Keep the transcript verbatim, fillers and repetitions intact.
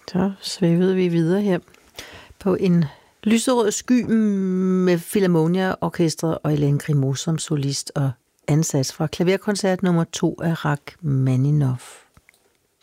Så svævede vi videre her på en lyserød sky med Philharmonia Orkestret og Hélène Grimaud som solist og ansats fra klaverkoncert nummer to af Rachmaninov.